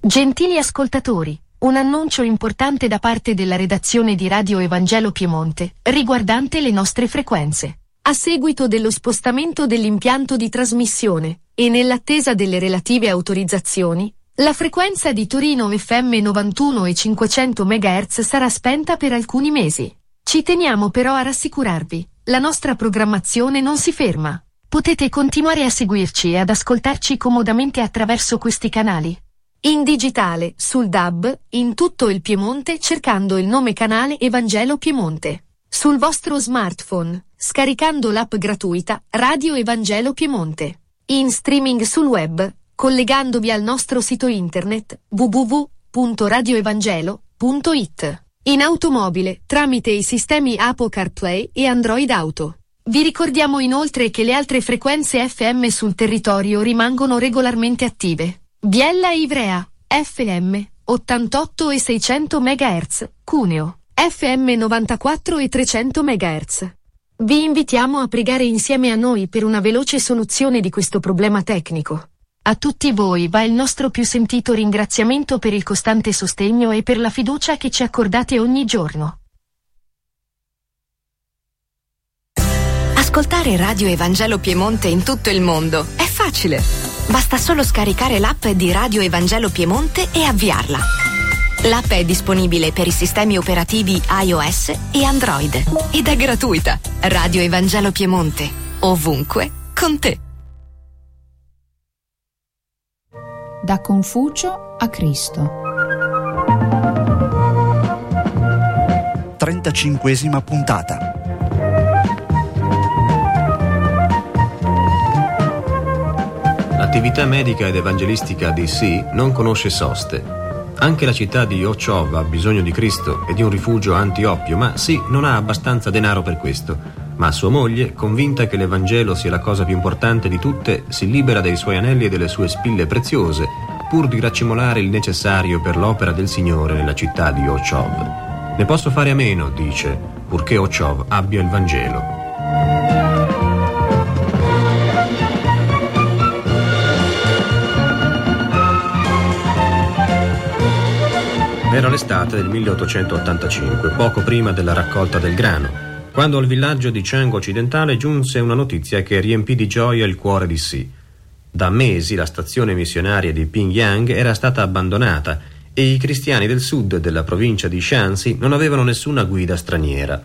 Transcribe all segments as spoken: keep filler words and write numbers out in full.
Gentili ascoltatori, un annuncio importante da parte della redazione di Radio Evangelo Piemonte, riguardante le nostre frequenze. A seguito dello spostamento dell'impianto di trasmissione, e nell'attesa delle relative autorizzazioni, la frequenza di Torino F M novantuno e cinquecento megahertz sarà spenta per alcuni mesi. Ci teniamo però a rassicurarvi, la nostra programmazione non si ferma. Potete continuare a seguirci e ad ascoltarci comodamente attraverso questi canali. In digitale, sul D A B, in tutto il Piemonte cercando il nome canale Evangelo Piemonte. Sul vostro smartphone, scaricando l'app gratuita Radio Evangelo Piemonte. In streaming sul web, collegandovi al nostro sito internet w w w punto radio evangelo punto i t. In automobile, tramite i sistemi Apple CarPlay e Android Auto. Vi ricordiamo inoltre che le altre frequenze F M sul territorio rimangono regolarmente attive. Biella e Ivrea, F M, ottantotto e seicento megahertz, Cuneo, F M novantaquattro e trecento megahertz. Vi invitiamo a pregare insieme a noi per una veloce soluzione di questo problema tecnico. A tutti voi va il nostro più sentito ringraziamento per il costante sostegno e per la fiducia che ci accordate ogni giorno. Ascoltare Radio Evangelo Piemonte in tutto il mondo è facile. Basta solo scaricare l'app di Radio Evangelo Piemonte e avviarla. L'app è disponibile per i sistemi operativi iOS e Android ed è gratuita. Radio Evangelo Piemonte, ovunque con te. Da Confucio a Cristo. trentacinquesima puntata. L'attività medica ed evangelistica di Sì non conosce soste. Anche la città di Ochov ha bisogno di Cristo e di un rifugio anti-oppio, ma Sì non ha abbastanza denaro per questo. Ma sua moglie, convinta che l'Evangelo sia la cosa più importante di tutte, si libera dei suoi anelli e delle sue spille preziose, pur di raccimolare il necessario per l'opera del Signore nella città di Ochov. Ne posso fare a meno, dice, purché Ochov abbia il Vangelo. Era l'estate del milleottocentottantacinque, poco prima della raccolta del grano, quando al villaggio di Chang occidentale giunse una notizia che riempì di gioia il cuore di Sì. Da mesi la stazione missionaria di Pingyang era stata abbandonata e i cristiani del sud della provincia di Shanxi non avevano nessuna guida straniera.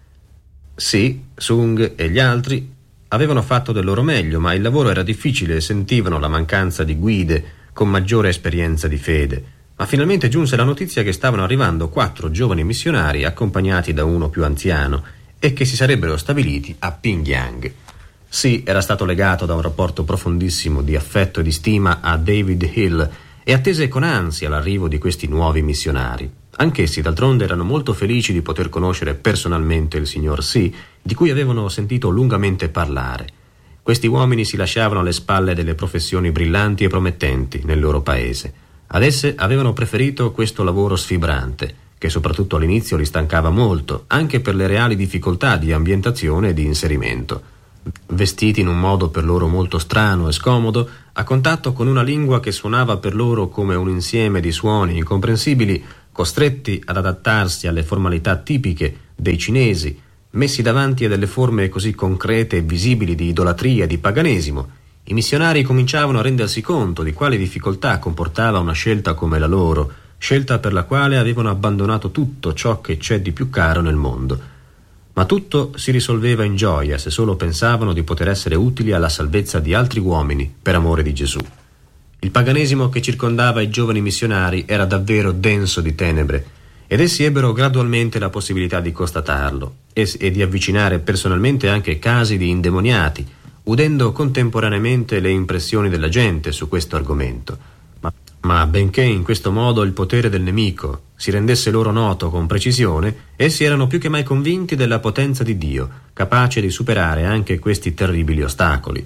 Sì, Sung e gli altri avevano fatto del loro meglio, ma il lavoro era difficile e sentivano la mancanza di guide con maggiore esperienza di fede. Ma finalmente giunse la notizia che stavano arrivando quattro giovani missionari accompagnati da uno più anziano e che si sarebbero stabiliti a Pingyang. Sì, era stato legato da un rapporto profondissimo di affetto e di stima a David Hill e attese con ansia l'arrivo di questi nuovi missionari. Anch'essi, d'altronde, erano molto felici di poter conoscere personalmente il signor Sì, di cui avevano sentito lungamente parlare. Questi uomini si lasciavano alle spalle delle professioni brillanti e promettenti nel loro paese. Ad esse avevano preferito questo lavoro sfibrante, che soprattutto all'inizio li stancava molto, anche per le reali difficoltà di ambientazione e di inserimento. Vestiti in un modo per loro molto strano e scomodo, a contatto con una lingua che suonava per loro come un insieme di suoni incomprensibili, costretti ad adattarsi alle formalità tipiche dei cinesi, messi davanti a delle forme così concrete e visibili di idolatria e di paganesimo, i missionari cominciavano a rendersi conto di quali difficoltà comportava una scelta come la loro, scelta per la quale avevano abbandonato tutto ciò che c'è di più caro nel mondo. Ma tutto si risolveva in gioia se solo pensavano di poter essere utili alla salvezza di altri uomini per amore di Gesù. Il paganesimo che circondava i giovani missionari era davvero denso di tenebre, ed essi ebbero gradualmente la possibilità di constatarlo e, e di avvicinare personalmente anche casi di indemoniati, udendo contemporaneamente le impressioni della gente su questo argomento. Ma, ma benché in questo modo il potere del nemico si rendesse loro noto con precisione, essi erano più che mai convinti della potenza di Dio, capace di superare anche questi terribili ostacoli.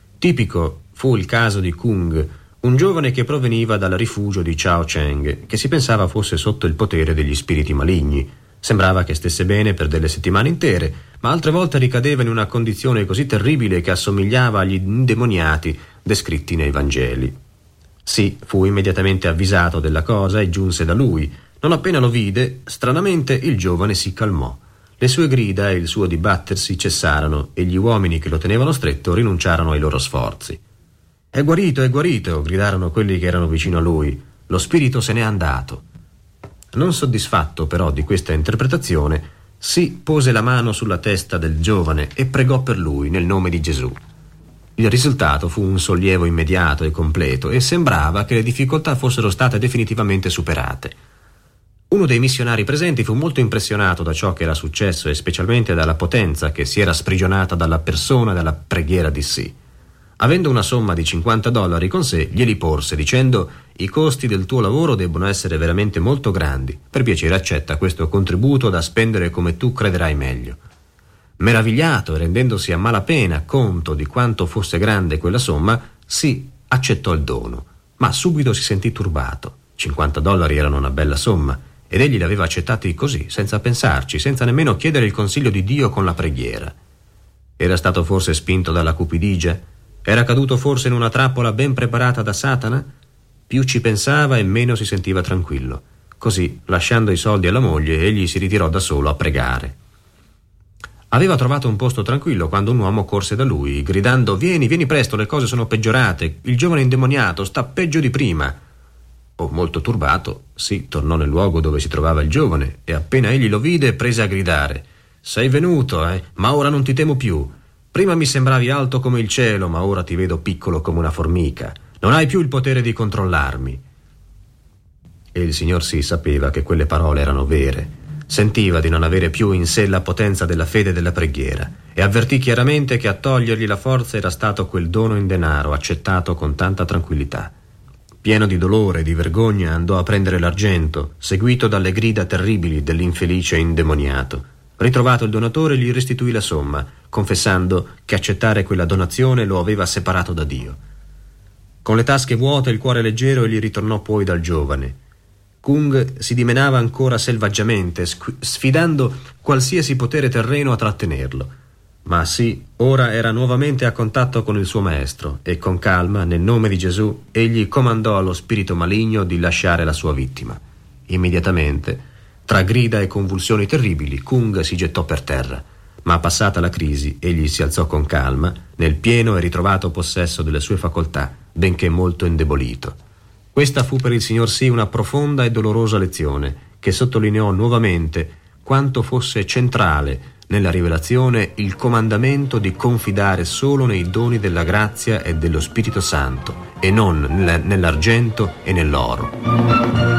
Tipico fu il caso di Kung, un giovane che proveniva dal rifugio di Chao Cheng, che si pensava fosse sotto il potere degli spiriti maligni. Sembrava che stesse bene per delle settimane intere, ma altre volte ricadeva in una condizione così terribile che assomigliava agli indemoniati descritti nei Vangeli. Sì fu immediatamente avvisato della cosa e giunse da lui. Non appena lo vide, stranamente il giovane si calmò. Le sue grida e il suo dibattersi cessarono e gli uomini che lo tenevano stretto rinunciarono ai loro sforzi. «È guarito, è guarito!» gridarono quelli che erano vicino a lui. «Lo spirito se n'è andato!» Non soddisfatto però di questa interpretazione, si pose la mano sulla testa del giovane e pregò per lui nel nome di Gesù. Il risultato fu un sollievo immediato e completo e sembrava che le difficoltà fossero state definitivamente superate. Uno dei missionari presenti fu molto impressionato da ciò che era successo e specialmente dalla potenza che si era sprigionata dalla persona della preghiera di sì. Avendo una somma di cinquanta dollari con sé, glieli porse dicendo: «I costi del tuo lavoro debbono essere veramente molto grandi. Per piacere accetta questo contributo da spendere come tu crederai meglio». Meravigliato e rendendosi a malapena conto di quanto fosse grande quella somma, sì accettò il dono, ma subito si sentì turbato. cinquanta dollari erano una bella somma ed egli li aveva accettati così, senza pensarci, senza nemmeno chiedere il consiglio di Dio con la preghiera. Era stato forse spinto dalla cupidigia? Era caduto forse in una trappola ben preparata da Satana? Più ci pensava e meno si sentiva tranquillo. Così, lasciando i soldi alla moglie, egli si ritirò da solo a pregare. Aveva trovato un posto tranquillo quando un uomo corse da lui, gridando: «Vieni, vieni presto, le cose sono peggiorate, il giovane indemoniato sta peggio di prima». Oh, molto turbato, sì, tornò nel luogo dove si trovava il giovane e appena egli lo vide prese a gridare: «Sei venuto, eh? Ma ora non ti temo più. Prima mi sembravi alto come il cielo, ma ora ti vedo piccolo come una formica. Non hai più il potere di controllarmi». E il signor Sì sapeva che quelle parole erano vere. Sentiva di non avere più in sé la potenza della fede e della preghiera e avvertì chiaramente che a togliergli la forza era stato quel dono in denaro accettato con tanta tranquillità. Pieno di dolore e di vergogna andò a prendere l'argento, seguito dalle grida terribili dell'infelice indemoniato. Ritrovato il donatore, gli restituì la somma, confessando che accettare quella donazione lo aveva separato da Dio. Con le tasche vuote e il cuore leggero egli ritornò poi dal giovane. Kung si dimenava ancora selvaggiamente, sfidando qualsiasi potere terreno a trattenerlo. Ma sì, ora era nuovamente a contatto con il suo maestro e con calma, nel nome di Gesù, egli comandò allo spirito maligno di lasciare la sua vittima. Immediatamente, tra grida e convulsioni terribili, Kung si gettò per terra, ma passata la crisi egli si alzò con calma, nel pieno e ritrovato possesso delle sue facoltà, benché molto indebolito. Questa fu per il signor Sì una profonda e dolorosa lezione che sottolineò nuovamente quanto fosse centrale nella rivelazione il comandamento di confidare solo nei doni della grazia e dello Spirito Santo e non nell'argento e nell'oro.